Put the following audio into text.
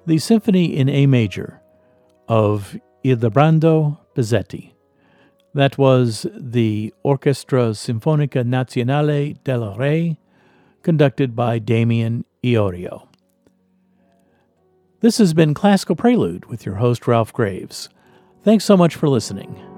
the Symphony in A major of Ildebrando Pizzetti. That was the Orchestra Sinfonica Nazionale del Re, conducted by Damien Iorio. This has been Classical Prelude with your host, Ralph Graves. Thanks so much for listening.